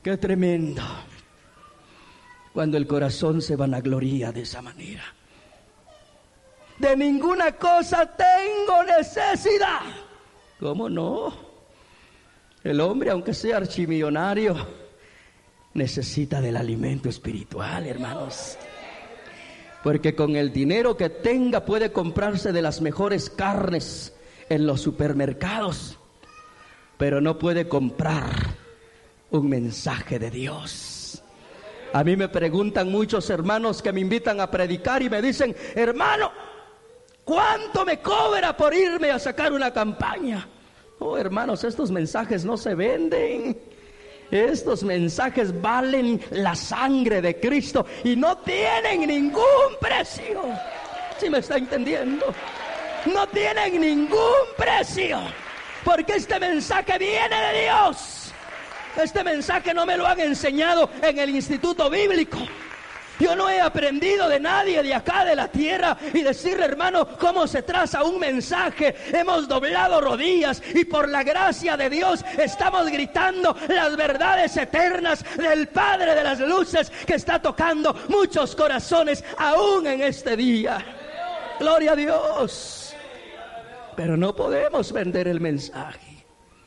Qué tremendo cuando el corazón se vanagloria de esa manera. De ninguna cosa tengo necesidad. ¿Cómo no? El hombre, aunque sea archimillonario, necesita del alimento espiritual, hermanos. Porque con el dinero que tenga puede comprarse de las mejores carnes en los supermercados, pero no puede comprar un mensaje de Dios. A mí me preguntan muchos hermanos que me invitan a predicar y me dicen: hermano, ¿cuánto me cobra por irme a sacar una campaña? Oh, hermanos, estos mensajes no se venden. Estos mensajes valen la sangre de Cristo y no tienen ningún precio. ¿Sí me está entendiendo? No tienen ningún precio, porque este mensaje viene de Dios. Este mensaje no me lo han enseñado en el instituto bíblico. Yo no he aprendido de nadie de acá de la tierra y decirle: hermano, cómo se traza un mensaje. Hemos doblado rodillas y por la gracia de Dios estamos gritando las verdades eternas del Padre de las luces, que está tocando muchos corazones aún en este día. Gloria a Dios. Pero no podemos vender el mensaje.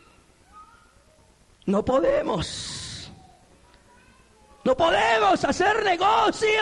No podemos. No podemos hacer negocio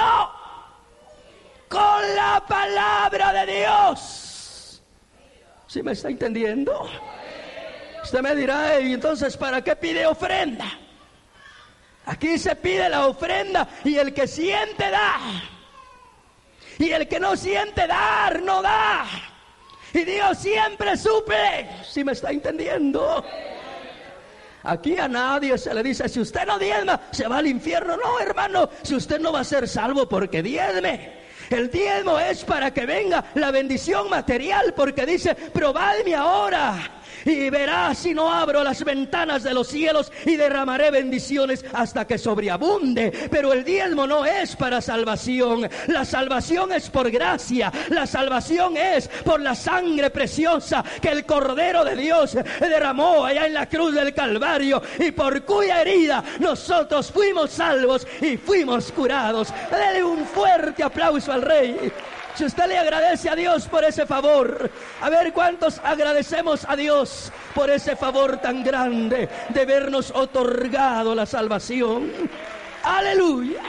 con la palabra de Dios. ¿Sí me está entendiendo? Usted me dirá: ¿y entonces para qué pide ofrenda? Aquí se pide la ofrenda y el que siente da. Y el que no siente dar, no da. Y Dios siempre suple. ¿Sí me está entendiendo? Aquí a nadie se le dice: si usted no diezma, se va al infierno. No, hermano, si usted no va a ser salvo porque diezme. El diezmo es para que venga la bendición material, porque dice: probadme ahora y verás si no abro las ventanas de los cielos y derramaré bendiciones hasta que sobreabunde. Pero el diezmo no es para salvación. La salvación es por gracia. La salvación es por la sangre preciosa que el Cordero de Dios derramó allá en la cruz del Calvario, y por cuya herida nosotros fuimos salvos y fuimos curados. Dele un fuerte aplauso al Rey. Si usted le agradece a Dios por ese favor, a ver cuántos agradecemos a Dios por ese favor tan grande de habernos otorgado la salvación. Aleluya.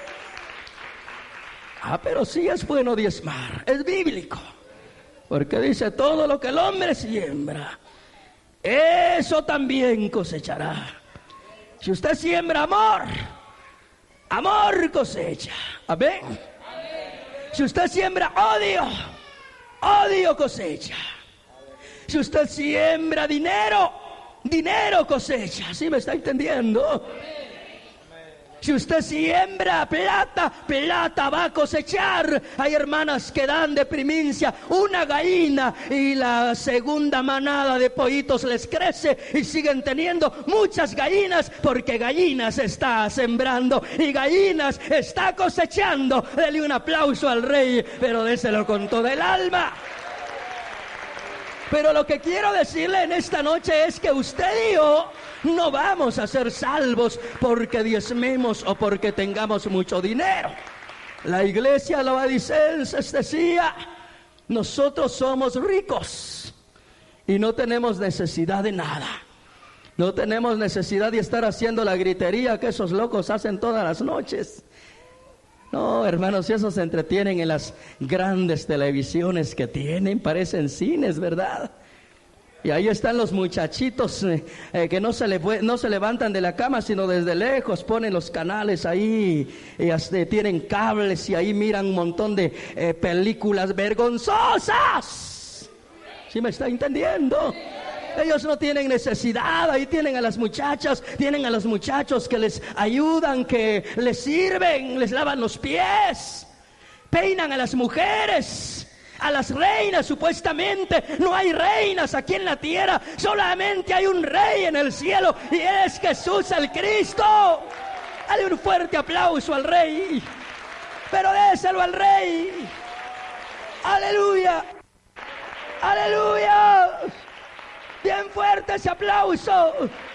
Pero sí es bueno diezmar, es bíblico, porque dice: todo lo que el hombre siembra, eso también cosechará. Si usted siembra amor, amor cosecha. Amén. Si usted siembra odio, odio cosecha. Si usted siembra dinero, dinero cosecha. ¿Sí me está entendiendo? Si usted siembra plata, plata va a cosechar. Hay hermanas que dan de primicia una gallina y la segunda manada de pollitos les crece y siguen teniendo muchas gallinas, porque gallinas está sembrando y gallinas está cosechando. Dele un aplauso al Rey, pero déselo con todo el alma. Pero lo que quiero decirle en esta noche es que usted y yo no vamos a ser salvos porque diezmemos o porque tengamos mucho dinero. La iglesia laodicenses decía: nosotros somos ricos y no tenemos necesidad de nada. No tenemos necesidad de estar haciendo la gritería que esos locos hacen todas las noches. No, hermanos, si esos se entretienen en las grandes televisiones que tienen, parecen cines, ¿verdad? Y ahí están los muchachitos que no se levantan de la cama, sino desde lejos ponen los canales ahí, y tienen cables y ahí miran un montón de películas vergonzosas. ¿Sí me está entendiendo? Ellos no tienen necesidad. Ahí tienen a las muchachas, tienen a los muchachos que les ayudan, que les sirven, les lavan los pies, peinan a las mujeres, a las reinas. Supuestamente no hay reinas aquí en la tierra, solamente hay un rey en el cielo, y es Jesús el Cristo. Dale un fuerte aplauso al Rey, pero déselo al Rey. Aleluya, aleluya. Bien fuerte ese aplauso.